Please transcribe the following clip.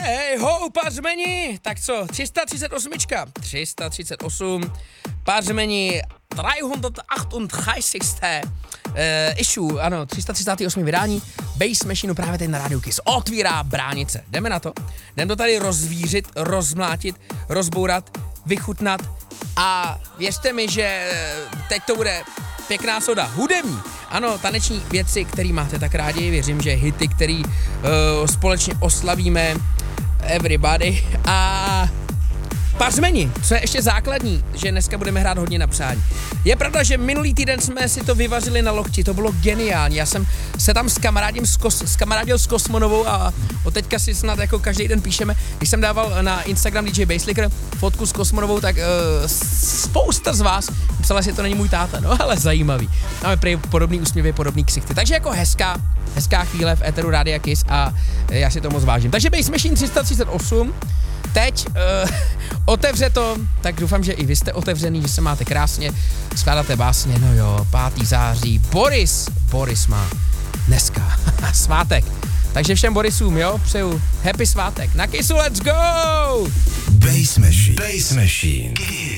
Hej, ho, pařmeni! Tak co, 338, pařmeni 338. Issue, ano, 338. vydání Bass Machineu právě teď na Radio Kiss otvírá bránice. Jdeme na to? Jdeme to tady rozvířit, rozmlátit, rozbourat, vychutnat a věřte mi, že teď to bude pěkná soda, hudební. Ano, taneční věci, které máte tak rádi, věřím, že hity, který společně oslavíme everybody a pařmeni, co je ještě základní, že dneska budeme hrát hodně na přání. Je pravda, že minulý týden jsme si to vyvařili na lokti, to bylo geniální, já jsem se tam skamarádil s Kosmonovou a od teďka si snad jako každý den píšeme, když jsem dával na Instagram DJ Basslicker fotku s Kosmonovou, tak spousta z vás psala, že to není můj táta, no ale zajímavý. Máme prý podobný úsměvy, podobný ksichty, takže jako hezká chvíle v éteru Rádia Kiss a já si to moc vážím. Takže Bass Machine 338, teď otevře to, tak doufám, že i vy jste otevřený, že se máte krásně, skládáte básně, no jo, 5. září, Boris má dneska svátek, takže všem Borisům, jo, přeju happy svátek, na Kissu, let's go! Bass Machine.